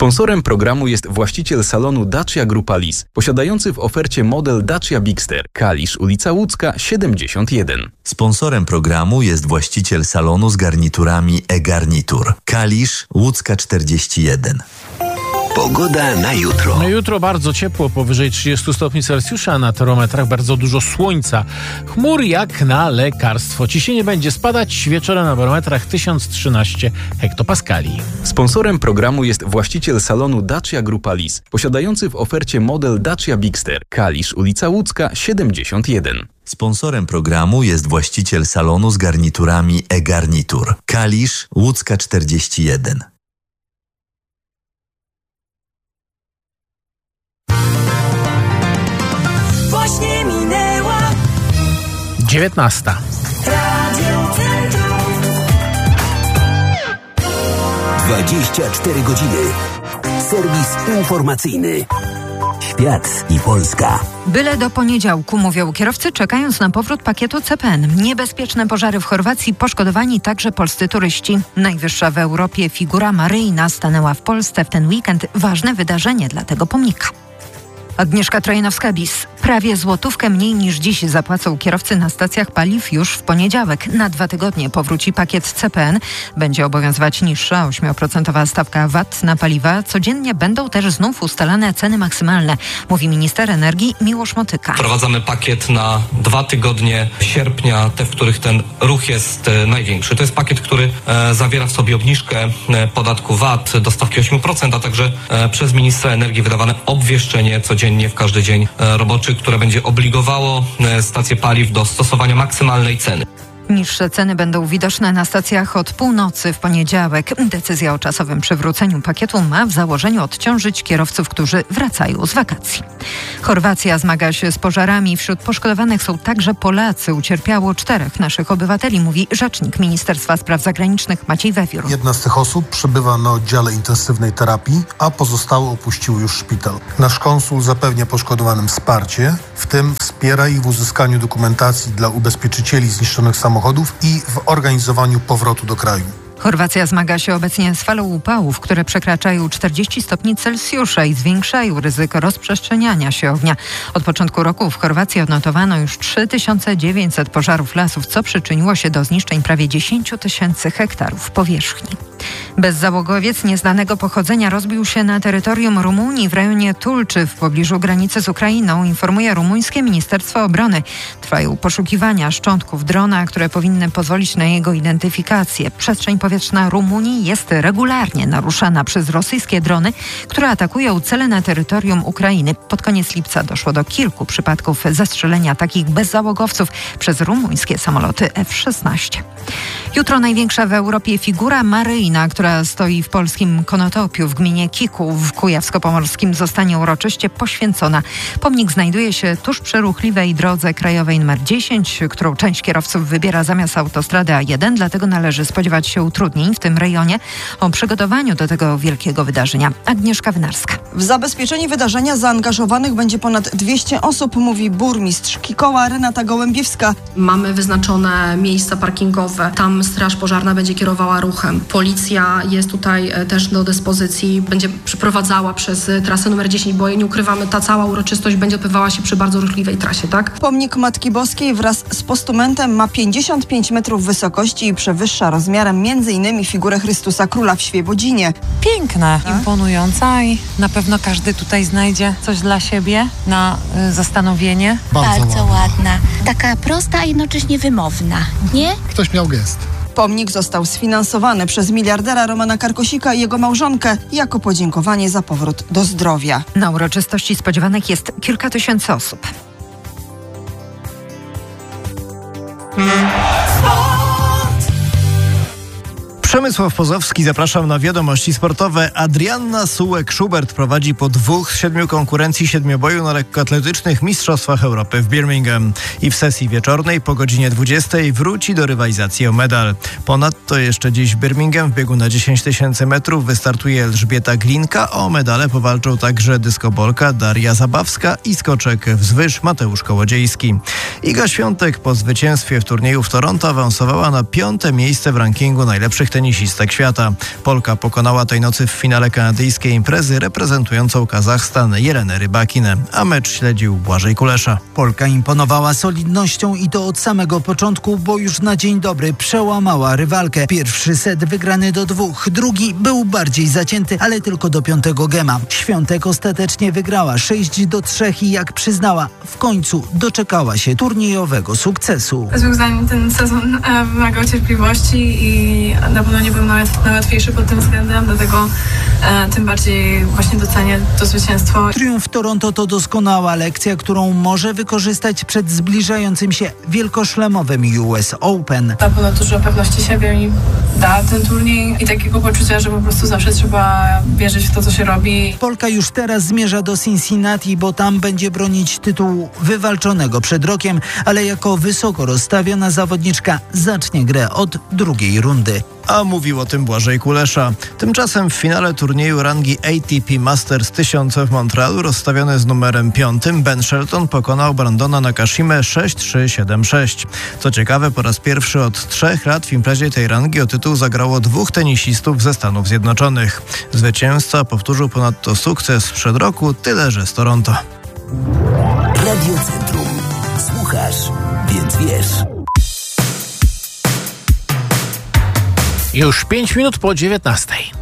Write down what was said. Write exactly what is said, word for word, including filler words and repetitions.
Sponsorem programu jest właściciel salonu Dacia Grupa Lis, posiadający w ofercie model Dacia Bigster, Kalisz, ulica Łódzka siedemdziesiąt jeden. Sponsorem programu jest właściciel salonu z garniturami e-garnitur, Kalisz, Łódzka czterdzieści jeden. Pogoda na jutro. Na jutro bardzo ciepło, powyżej trzydziestu stopni Celsjusza, na termometrach bardzo dużo słońca. Chmur jak na lekarstwo. Ciśnienie będzie spadać, wieczorem na barometrach tysiąc trzynaście hektopaskali. Sponsorem programu jest właściciel salonu Dacia Grupa Lis, posiadający w ofercie model Dacia Bigster, Kalisz, ulica Łódzka siedemdziesiąt jeden. Sponsorem programu jest właściciel salonu z garniturami e-garnitur, Kalisz, Łódzka czterdzieści jeden. Właśnie minęła dziewiętnasta. Radio Centrum. dwadzieścia cztery godziny. Serwis informacyjny. Świat i Polska. Byle do poniedziałku, mówią kierowcy, czekając na powrót pakietu C P N. Niebezpieczne pożary w Chorwacji, poszkodowani także polscy turyści. Najwyższa w Europie figura maryjna stanęła w Polsce w ten weekend. Ważne wydarzenie dla tego pomnika. Agnieszka Trojanowska-Bis. Prawie złotówkę mniej niż dziś zapłacą kierowcy na stacjach paliw już w poniedziałek. Na dwa tygodnie powróci pakiet C P N. Będzie obowiązywać niższa ośmioprocentowa stawka V A T na paliwa. Codziennie będą też znów ustalane ceny maksymalne, mówi minister energii Miłosz Motyka. Wprowadzamy pakiet na dwa tygodnie sierpnia, te, w których ten ruch jest e, największy. To jest pakiet, który e, zawiera w sobie obniżkę e, podatku V A T do stawki osiem procent, a także e, przez ministra energii wydawane obwieszczenie codziennie w każdy dzień e, roboczy, które będzie obligowało stacje paliw do stosowania maksymalnej ceny. Niższe ceny będą widoczne na stacjach od północy w poniedziałek. Decyzja o czasowym przywróceniu pakietu ma w założeniu odciążyć kierowców, którzy wracają z wakacji. Chorwacja zmaga się z pożarami. Wśród poszkodowanych są także Polacy. Ucierpiało czterech naszych obywateli, mówi rzecznik Ministerstwa Spraw Zagranicznych Maciej Wewiór. Jedna z tych osób przebywa na oddziale intensywnej terapii, a pozostałe opuściły już szpital. Nasz konsul zapewnia poszkodowanym wsparcie, w tym wspiera ich w uzyskaniu dokumentacji dla ubezpieczycieli zniszczonych samochodów i w organizowaniu powrotu do kraju. Chorwacja zmaga się obecnie z falą upałów, które przekraczają czterdzieści stopni Celsjusza i zwiększają ryzyko rozprzestrzeniania się ognia. Od początku roku w Chorwacji odnotowano już trzy tysiące dziewięćset pożarów lasów, co przyczyniło się do zniszczeń prawie dziesięć tysięcy hektarów powierzchni. Bezzałogowiec nieznanego pochodzenia rozbił się na terytorium Rumunii w rejonie Tulczy w pobliżu granicy z Ukrainą, informuje rumuńskie Ministerstwo Obrony. Trwają poszukiwania szczątków drona, które powinny pozwolić na jego identyfikację. Przestrzeń powietrzna Rumunii jest regularnie naruszana przez rosyjskie drony, które atakują cele na terytorium Ukrainy. Pod koniec lipca doszło do kilku przypadków zestrzelenia takich bezzałogowców przez rumuńskie samoloty F szesnaście. Jutro największa w Europie figura maryjna, która stoi w polskim Konotopiu w gminie Kików w Kujawsko-Pomorskim, zostanie uroczyście poświęcona. Pomnik znajduje się tuż przy ruchliwej drodze krajowej nr dziesięć, którą część kierowców wybiera zamiast autostrady A jeden, dlatego należy spodziewać się utrudnień w tym rejonie. O przygotowaniu do tego wielkiego wydarzenia Agnieszka Wynarska. W zabezpieczenie wydarzenia zaangażowanych będzie ponad dwieście osób, mówi burmistrz Kikoła Renata Gołębiewska. Mamy wyznaczone miejsca parkingowe. Tam straż pożarna będzie kierowała ruchem. Policja jest tutaj też do dyspozycji, będzie przeprowadzała przez trasę numer dziesięć, bo nie ukrywamy, ta cała uroczystość będzie odbywała się przy bardzo ruchliwej trasie, tak? Pomnik Matki Boskiej wraz z postumentem ma pięćdziesiąt pięć metrów wysokości i przewyższa rozmiarem między innymi figurę Chrystusa Króla w Świebodzinie. Piękna, tak? Imponująca i na pewno każdy tutaj znajdzie coś dla siebie na y, zastanowienie. Bardzo, Bardzo ładna. ładna. Taka prosta, a jednocześnie wymowna, nie? Ktoś miał gest. Pomnik został sfinansowany przez miliardera Romana Karkosika i jego małżonkę jako podziękowanie za powrót do zdrowia. Na uroczystości spodziewanych jest kilka tysięcy osób. Przemysław Pozowski, zapraszam na wiadomości sportowe. Adrianna Sułek-Schubert prowadzi po dwóch z siedmiu konkurencji siedmioboju na lekkoatletycznych Mistrzostwach Europy w Birmingham. I w sesji wieczornej po godzinie dwudziestej wróci do rywalizacji o medal. Ponadto jeszcze dziś w Birmingham w biegu na dziesięć tysięcy metrów wystartuje Elżbieta Glinka. O medale powalczą także dyskobolka Daria Zabawska i skoczek wzwyż Mateusz Kołodziejski. Iga Świątek po zwycięstwie w turnieju w Toronto awansowała na piąte miejsce w rankingu najlepszych tenisistów tenisistek świata. Polka pokonała tej nocy w finale kanadyjskiej imprezy reprezentującą Kazachstan Jelenę Rybakinę, a mecz śledził Błażej Kulesza. Polka imponowała solidnością i to od samego początku, bo już na dzień dobry przełamała rywalkę. Pierwszy set wygrany do dwóch, drugi był bardziej zacięty, ale tylko do piątego gema. Świątek ostatecznie wygrała sześć do trzech i jak przyznała, w końcu doczekała się turniejowego sukcesu. Z moim zdaniem ten sezon e, wymagał cierpliwości i na pewno nie był nawet najłatwiejszy pod tym względem, dlatego e, tym bardziej właśnie docenię to zwycięstwo. Triumf Toronto to doskonała lekcja, którą może wykorzystać przed zbliżającym się wielkoszlemowym U S Open. Na pewno dużo pewności siebie mi da ten turniej i takiego poczucia, że po prostu zawsze trzeba wierzyć w to, co się robi. Polka już teraz zmierza do Cincinnati, bo tam będzie bronić tytułu wywalczonego przed rokiem, ale jako wysoko rozstawiona zawodniczka zacznie grę od drugiej rundy. A mówił o tym Błażej Kulesza. Tymczasem w finale turnieju rangi A T P Masters tysiąc w Montrealu rozstawiony z numerem piątym Ben Shelton pokonał Brandona Nakashimę sześć trzy siedem sześć. Co ciekawe, po raz pierwszy od trzech lat w imprezie tej rangi o tytuł zagrało dwóch tenisistów ze Stanów Zjednoczonych. Zwycięzca powtórzył ponadto sukces sprzed roku, tyle że z Toronto. Radio Centrum. Słuchasz, więc wiesz. Już pięć minut po dziewiętnastej.